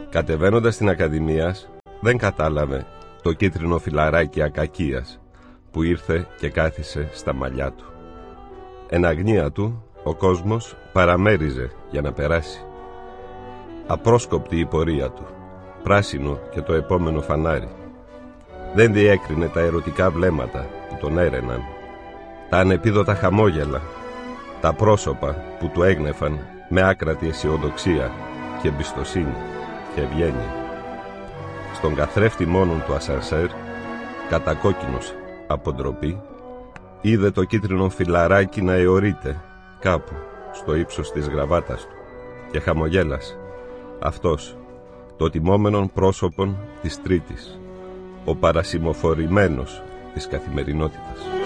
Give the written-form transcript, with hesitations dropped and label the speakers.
Speaker 1: Κατεβαίνοντας στην Ακαδημίας, δεν κατάλαβε το κίτρινο φιλαράκι ακακίας που ήρθε και κάθισε στα μαλλιά του. Εν αγνία του, ο κόσμος παραμέριζε για να περάσει. Απρόσκοπτη η πορεία του, πράσινο και το επόμενο φανάρι. Δεν διέκρινε τα ερωτικά βλέμματα που τον έρεναν, τα ανεπίδοτα χαμόγελα, τα πρόσωπα που του έγνεφαν με άκρατη αισιοδοξία και εμπιστοσύνη και ευγένεια. Στον καθρέφτη μόνον του ασανσέρ, κατακόκκινος από ντροπή, είδε το κίτρινο φιλαράκι να αιωρείται κάπου στο ύψος της γραβάτας του και χαμογέλασε. Αυτός, το τιμόμενον πρόσωπον της Τρίτης, ο παρασημοφορημένος της καθημερινότητας.